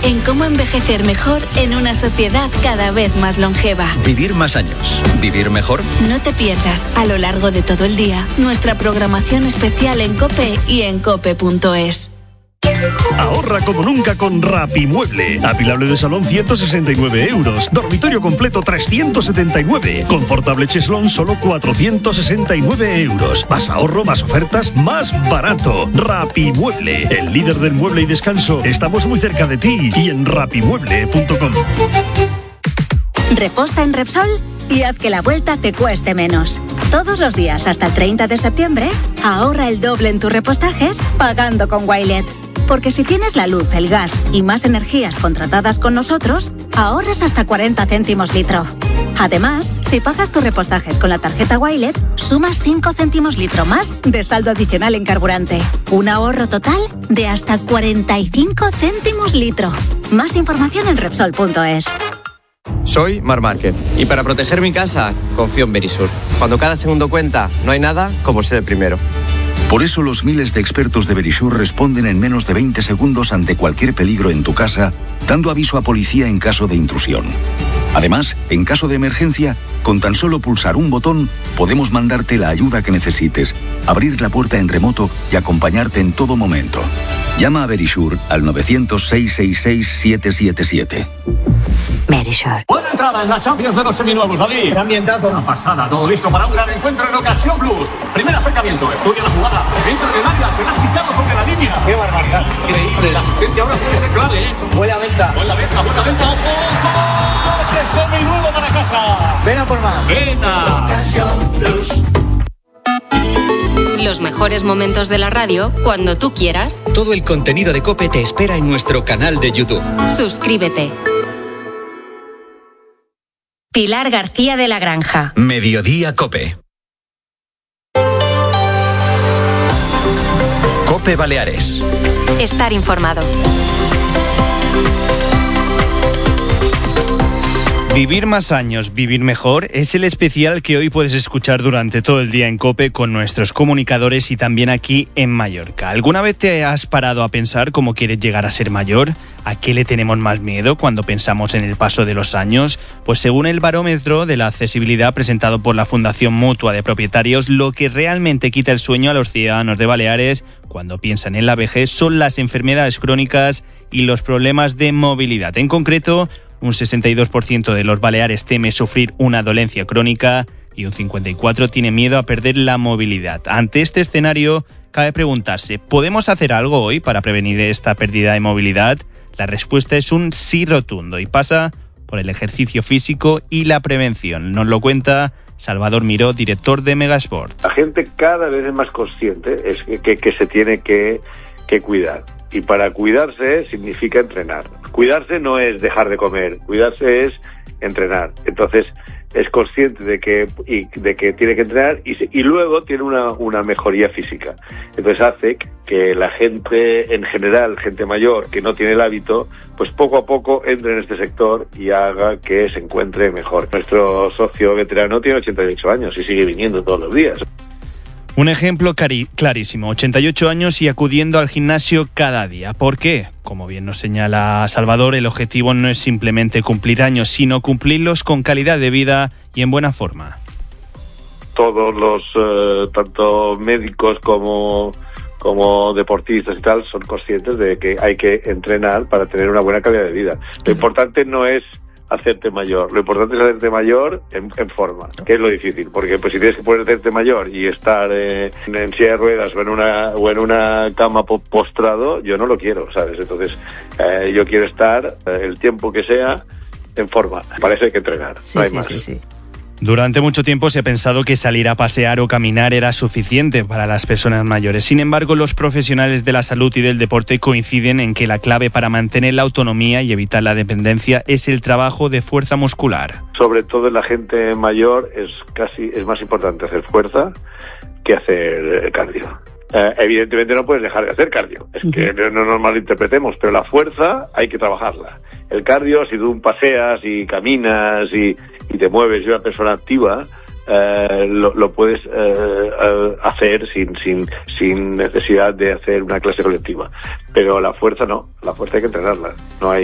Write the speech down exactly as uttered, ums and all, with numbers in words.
en cómo envejecer mejor en una sociedad cada vez más longeva. Vivir más años. ¿Vivir mejor? No te pierdas, a lo largo de todo el día, nuestra programación especial en COPE y en cope punto es. Ahorra como nunca con Rapimueble. Apilable de salón ciento sesenta y nueve euros. Dormitorio completo trescientos setenta y nueve. Confortable cheslón solo cuatrocientos sesenta y nueve euros. Más ahorro, más ofertas, más barato. Rapimueble, el líder del mueble y descanso. Estamos muy cerca de ti y en rapimueble punto com. Reposta en Repsol y haz que la vuelta te cueste menos. Todos los días hasta el treinta de septiembre, ahorra el doble en tus repostajes pagando con Wilet. Porque si tienes la luz, el gas y más energías contratadas con nosotros, ahorras hasta cuarenta céntimos litro. Además, si pagas tus repostajes con la tarjeta Wilet, sumas cinco céntimos litro más de saldo adicional en carburante. Un ahorro total de hasta cuarenta y cinco céntimos litro. Más información en Repsol punto es. Soy Mar Márquez y para proteger mi casa confío en Verisur. Cuando cada segundo cuenta, no hay nada como ser el primero. Por eso los miles de expertos de Verisur responden en menos de veinte segundos ante cualquier peligro en tu casa, dando aviso a policía en caso de intrusión. Además, en caso de emergencia, con tan solo pulsar un botón, podemos mandarte la ayuda que necesites, abrir la puerta en remoto y acompañarte en todo momento. Llama a Verisur al nueve cero cero, seis seis seis, siete siete siete. Verisur. Buena entrada en la Champions de los seminuevos, David. Ambientazo. Una pasada, todo listo para un gran encuentro en Ocasión Plus. Primer acercamiento, estudia la jugada. Entra en el área, se la ha quitado sobre la línea. Qué barbaridad. Increíble. La asistencia ahora tiene que ser clave, ¿eh? Buena venta. Buena venta, buena venta. ¡Ojo! ¡Coche seminuevo para casa! Ven a por más. ¡Venta! Ocasión Plus. Los mejores momentos de la radio cuando tú quieras. Todo el contenido de COPE te espera en nuestro canal de YouTube. Suscríbete. Pilar García de la Granja. Mediodía COPE. COPE Baleares. Estar informado. Vivir más años, vivir mejor es el especial que hoy puedes escuchar durante todo el día en COPE con nuestros comunicadores y también aquí en Mallorca. ¿Alguna vez te has parado a pensar cómo quieres llegar a ser mayor? ¿A qué le tenemos más miedo cuando pensamos en el paso de los años? Pues según el barómetro de la accesibilidad presentado por la Fundación Mutua de Propietarios, lo que realmente quita el sueño a los ciudadanos de Baleares cuando piensan en la vejez son las enfermedades crónicas y los problemas de movilidad. En concreto, un sesenta y dos por ciento de los baleares teme sufrir una dolencia crónica y un cincuenta y cuatro por ciento tiene miedo a perder la movilidad. Ante este escenario, cabe preguntarse, ¿podemos hacer algo hoy para prevenir esta pérdida de movilidad? La respuesta es un sí rotundo y pasa por el ejercicio físico y la prevención. Nos lo cuenta Salvador Miró, director de Megasport. La gente cada vez es más consciente es que, que, que se tiene que, que cuidar. Y para cuidarse significa entrenar. Cuidarse no es dejar de comer, cuidarse es entrenar. Entonces es consciente de que y de que tiene que entrenar y, y luego tiene una, una mejoría física. Entonces hace que la gente en general, gente mayor que no tiene el hábito, pues poco a poco entre en este sector y haga que se encuentre mejor. Nuestro socio veterano tiene ochenta y ocho años y sigue viniendo todos los días. Un ejemplo cari- clarísimo, ochenta y ocho años y acudiendo al gimnasio cada día. ¿Por qué? Como bien nos señala Salvador, el objetivo no es simplemente cumplir años, sino cumplirlos con calidad de vida y en buena forma. Todos los, eh, tanto médicos como, como deportistas y tal, son conscientes de que hay que entrenar para tener una buena calidad de vida. Lo importante no es hacerte mayor, lo importante es hacerte mayor en, en forma, que es lo difícil, porque pues si tienes que poder hacerte mayor y estar eh, en, en silla de ruedas o en una o en una cama postrado, yo no lo quiero, ¿sabes? Entonces eh, yo quiero estar eh, el tiempo que sea en forma, para eso hay que entrenar, sí, no hay sí, más. Sí, sí. Durante mucho tiempo se ha pensado que salir a pasear o caminar era suficiente para las personas mayores. Sin embargo, los profesionales de la salud y del deporte coinciden en que la clave para mantener la autonomía y evitar la dependencia es el trabajo de fuerza muscular. Sobre todo en la gente mayor es casi es más importante hacer fuerza que hacer cardio. Eh, evidentemente no puedes dejar de hacer cardio, es que no nos malinterpretemos, pero la fuerza hay que trabajarla. El cardio, si tú paseas y caminas y, y te mueves y una persona activa, eh, lo, lo puedes eh, eh, hacer sin, sin, sin necesidad de hacer una clase colectiva. Pero la fuerza no, la fuerza hay que entrenarla, no hay